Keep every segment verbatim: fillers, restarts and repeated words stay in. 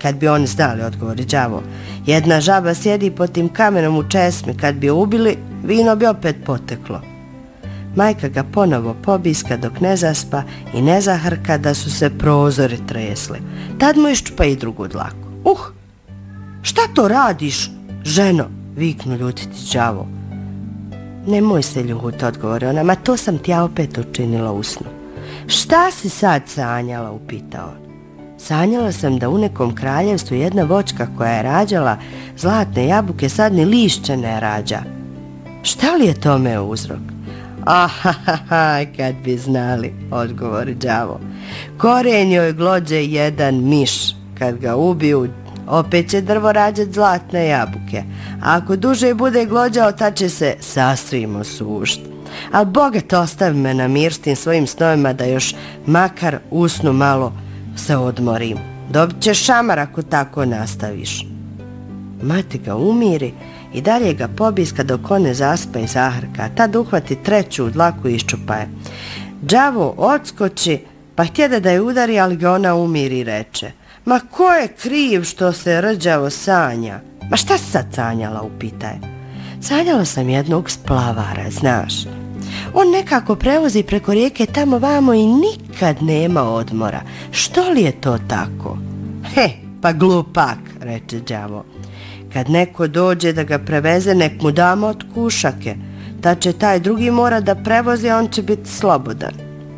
kad bi oni znali, odgovori đavo. Jedna žaba sjedi pod tim kamenom u česmi, kad bi je ubili, vino bi opet poteklo. Majka ga ponovo pobiska dok ne zaspa i ne zahrka da su se prozori tresli. Tad mu iščupa i drugu dlaku. Uh, šta to radiš, ženo? Viknu ljutiti đavo. Nemoj se ljut, odgovori ona, ma to sam ti ja opet učinila u snu. Šta si sad sanjala, upitao. Sanjala sam da u nekom kraljevstvu jedna voćka koja je rađala zlatne jabuke sad ni lišće ne rađa. Šta li je tome uzrok? Ahahaha, kad bi znali, odgovori đavo. Korijen joj glođe jedan miš, kad ga ubiju, opet će drvo rađat zlatne jabuke. A ako duže bude glođao, tad će se sasvim osušt. Al bogat ostavi me na mir s tim svojim snovima da još makar usnu malo se odmorim. Dobit ćeš šamar ako tako nastaviš. Mati ga umiri i dalje ga pobiska dok on ne zaspa i zahrka. Tad uhvati treću dlaku i iščupa je. Đavo odskoči, pa htjede da je udari, ali ga ona umiri i reče. Ma ko je kriv što se rđavo sanja? Ma šta si sad sanjala, upita je. Sanjala sam jednog splavara, znaš. On nekako prevozi preko rijeke tamo vamo i nikad nema odmora. Što li je to tako? He, pa glupak, reče đavo. Kad neko dođe da ga preveze, nek mu damo od kušake. Da će taj drugi mora da prevozi, a on će biti slobodan.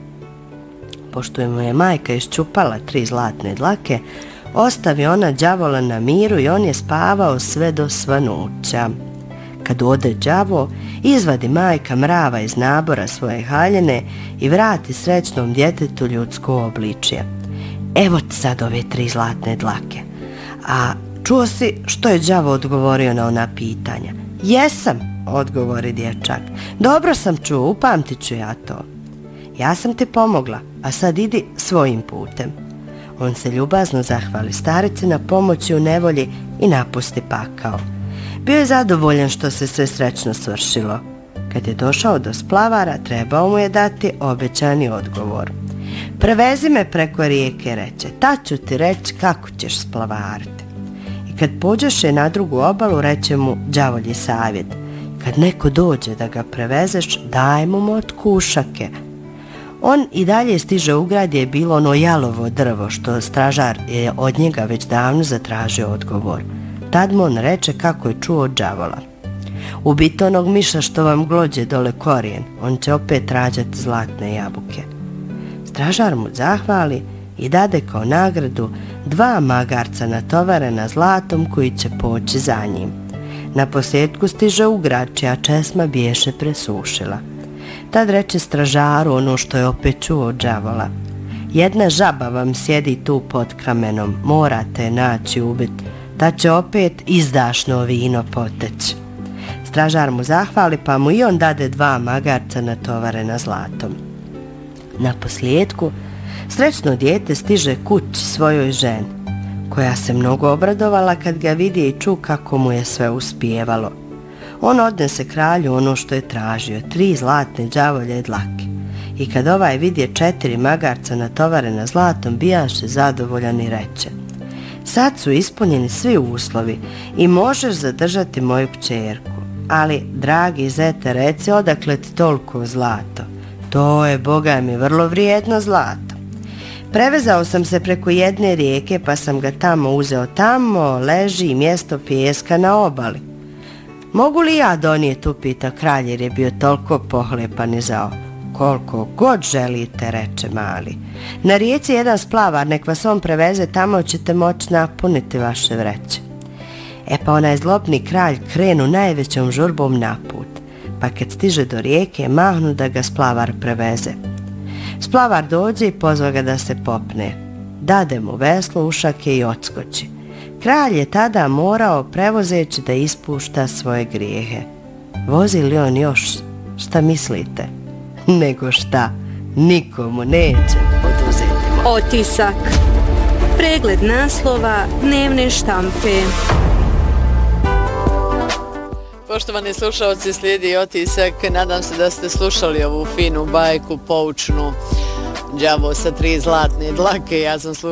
Pošto mu je majka iščupala tri zlatne dlake, ostavi ona đavola na miru i on je spavao sve do svanuća. Kad ode đavo, izvadi majka mrava iz nabora svoje haljine i vrati srećnom djetetu ljudsko obličje. Evo ti sad ove tri zlatne dlake. A čuo si što je đavo odgovorio na ona pitanja? Jesam, odgovori dječak. Dobro sam čuo, upamtit ću ja to. Ja sam ti pomogla, a sad idi svojim putem. On se ljubazno zahvali starici na pomoći u nevolji i napusti pakao. Bio je zadovoljan što se sve srećno svršilo. Kad je došao do splavara, trebao mu je dati obećani odgovor. Prevezi me preko rijeke, reče, tad ću ti reći kako ćeš splavariti. I kad pođeše na drugu obalu, reče mu đavolji savjet. Kad neko dođe da ga prevezeš, daj mu od kušake. On i dalje stiže u grad, je bilo ono jalovo drvo što stražar je od njega već davno zatražio odgovor. Tad mu on reče kako je čuo od đavola. Ubite onog miša što vam glođe dole korijen, on će opet rađati zlatne jabuke. Stražar mu zahvali i dade kao nagradu dva magarca natovarena zlatom koji će poći za njim. Na posljedku stiže u grad čija česma biješe presušila. Tad reče stražaru ono što je opet čuo od đavola. Jedna žaba vam sjedi tu pod kamenom, morate je naći ubit, da će opet izdašno vino poteći. Stražar mu zahvali pa mu i on dade dva magarca natovarena zlatom. Na posljedku srećno dijete stiže kući svojoj ženi, koja se mnogo obradovala kad ga vidi i ču kako mu je sve uspijevalo. On odnese kralju ono što je tražio, tri zlatne đavolje dlake. I kad ovaj vidje četiri magarca natovarena zlatom, bijaše zadovoljan i reče: sad su ispunjeni svi uslovi i možeš zadržati moju kćerku. Ali, dragi zete, reci odakle ti toliko zlato. To je, boga mi, vrlo vrijedno zlato. Prevezao sam se preko jedne rijeke pa sam ga tamo uzeo. Tamo leži mjesto pijeska na obali. Mogu li ja donijeti, upita kralj jer je bio toliko pohlepan i zao. Koliko god želite, reče mali. Na rijeci jedan splavar, nek vas on preveze, tamo ćete moći napuniti vaše vreće. E pa onaj zlobni kralj krenu najvećom žurbom na put, pa kad stiže do rijeke mahnu da ga splavar preveze. Splavar dođe i pozva ga da se popne. Dade mu veslo, ušake i odskoči. Kralj je tada morao prevozeći da ispušta svoje grijehe. Vozi li on još, šta mislite? Nego šta, nikomu neće oduzeti. Otisak. Pregled naslova dnevne štampe. Poštovani slušalci, slijedi otisak. Nadam se da ste slušali ovu finu bajku, poučnu, đavo sa tri zlatne dlake. Ja sam slušala